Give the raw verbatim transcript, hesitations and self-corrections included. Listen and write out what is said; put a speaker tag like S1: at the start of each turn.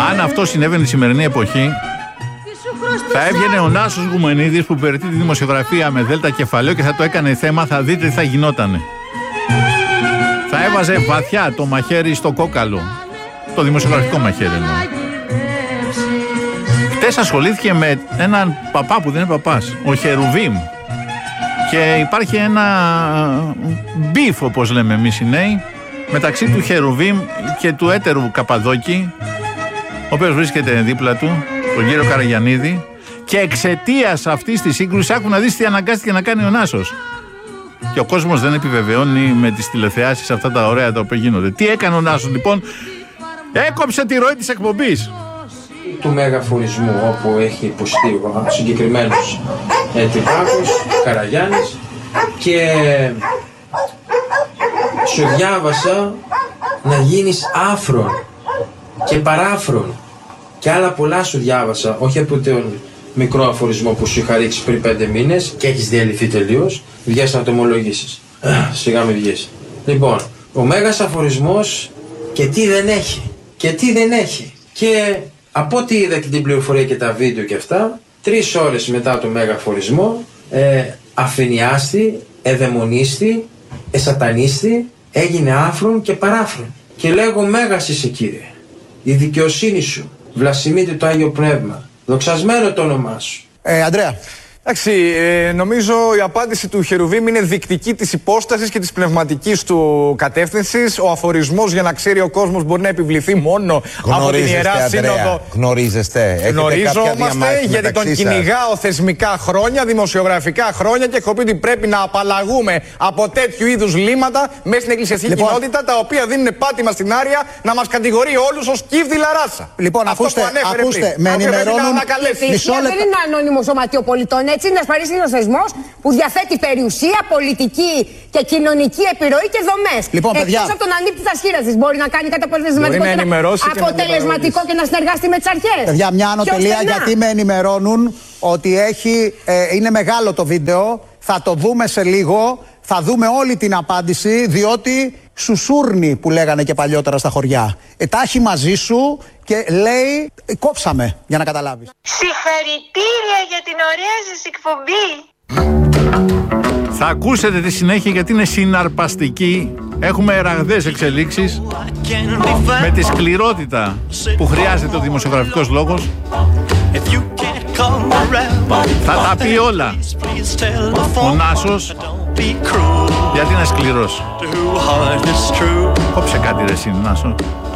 S1: Αν αυτό συνέβαινε στη σημερινή εποχή, θα έβγαινε ο Νάσος Γουμενίδης που περιττεί τη δημοσιογραφία με δέλτα κεφαλαίο και θα το έκανε θέμα, θα δείτε τι θα γινότανε. Θα έβαζε βαθιά το μαχαίρι στο κόκαλο. Το δημοσιογραφικό μαχαίρι εννοώ. Χτες ασχολήθηκε με έναν παπά που δεν είναι παπάς, ο Χερουβίμ. Και υπάρχει ένα μπιφ, όπως λέμε εμείς οι νέοι, μεταξύ του Χερουβίμ και του έτερου Καπαδόκη, ο οποίος βρίσκεται δίπλα του, τον κύριο Καραγιαννίδη, και εξαιτίας αυτής της σύγκρουσης άκου να δεις τι αναγκάστηκε να κάνει ο Νάσος. Και ο κόσμος δεν επιβεβαιώνει με τις τηλεθεάσεις αυτά τα ωραία τα οποία γίνονται. Τι έκανε ο Νάσος λοιπόν? Έκοψε τη ροή της εκπομπής
S2: του μεγαφορισμού, όπου έχει υποστεί ο συγκεκριμένος ε, τυπάκος, Καραγιάννης, και σου διάβασα να γίνεις άφρον και παράφρον και άλλα πολλά σου διάβασα, όχι από τον μικρό αφορισμό που σου είχα ρίξει πριν πέντε μήνες και έχεις διαλυθεί τελείως. Βγες να το ομολογήσεις. Σιγά με βγες. Λοιπόν, ο μέγας αφορισμός και τι δεν έχει. Και τι δεν έχει. Και από ό,τι είδα και την πληροφορία και τα βίντεο και αυτά, τρεις ώρες μετά το μέγα αφορισμό, ε, αφηνιάστη, εδαιμονίστη, εσατανίστη, έγινε άφρον και παράφρον. Και λέγω μέγας είσαι κύριε. Η δικαιοσύνη σου, βλασιμείται το Άγιο Πνεύμα. Δοξασμένο το όνομά σου.
S3: Ε, Ανδρέα. Εντάξει, ε, νομίζω η απάντηση του Χερουβίμ είναι δεικτική της υπόστασης και της πνευματικής του κατεύθυνσης. Ο αφορισμός, για να ξέρει ο κόσμος, μπορεί να επιβληθεί μόνο από την Ιερά
S4: Ανδρέα,
S3: Σύνοδο.
S4: Γνωρίζεστε.
S3: Γνωρίζομαστε γιατί τον κυνηγάω θεσμικά χρόνια, δημοσιογραφικά χρόνια, και έχω πει ότι πρέπει να απαλλαγούμε από τέτοιου είδους λύματα μέσα στην εκκλησιαστική λοιπόν, κοινότητα, τα οποία δίνουν πάτημα στην άρια να μας κατηγορεί όλους ως κύβδηλα ράσα.
S4: Λοιπόν,
S3: αυτό
S4: ακούστε, ακούστε,
S3: πριν.
S4: με ενημερώνουν.
S5: Δεν είναι ανώνυμο σωματείο πολιτών, έτσι. Είναι ασφαλής θεσμός που διαθέτει περιουσία, πολιτική και κοινωνική επιρροή και δομές.
S4: Λοιπόν, παιδιά.
S5: Εκτός από τον ανήπτη της χείρας της, μπορεί να κάνει κάτι αποτελεσματικό και, να... αποτελεσματικό και να συνεργαστεί με τις αρχές.
S4: Παιδιά, μια ανωτελεία, γιατί με ενημερώνουν ότι έχει, ε, είναι μεγάλο το βίντεο. Θα το δούμε σε λίγο. Θα δούμε όλη την απάντηση, διότι σουσούρνει που λέγανε και παλιότερα στα χωριά. Ε, τα έχει μαζί σου και λέει, ε, κόψαμε, για να καταλάβεις.
S6: Συγχαρητήρια για την ωραία σας εκπομπή.
S1: Θα ακούσετε τη συνέχεια γιατί είναι συναρπαστική. Έχουμε ραγδαίες εξελίξεις με τη σκληρότητα που χρειάζεται ο δημοσιογραφικός λόγος. Θα τα πει όλα ο Νάσος, γιατί είναι σκληρός. Κόψε κάτι ρε εσύ Νάσο.